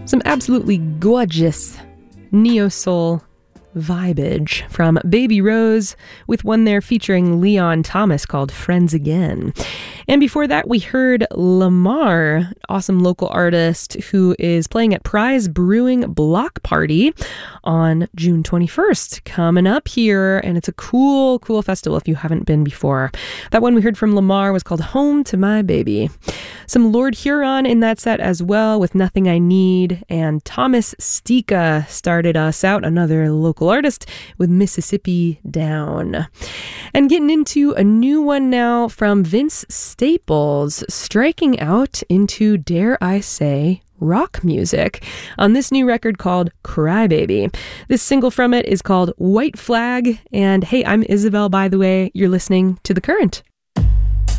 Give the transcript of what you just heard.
Some absolutely gorgeous neo-soul vibage from Baby Rose, with one there featuring Leon Thomas called Friends Again. And before that, we heard Lamar, awesome local artist who is playing at Prize Brewing Block Party on June 21st, coming up here. And it's a cool festival if you haven't been before. That one we heard from Lamar was called Home to My Baby. Some Lord Huron in that set as well with Nothing I Need. And Thomas Stika started us out, another local artist, with Mississippi Down. And getting into a new one now from Vince Staples, striking out into, dare I say, rock music on this new record called Crybaby. This single from it is called White Flag. And hey, I'm Isabel, by the way. You're listening to The Current.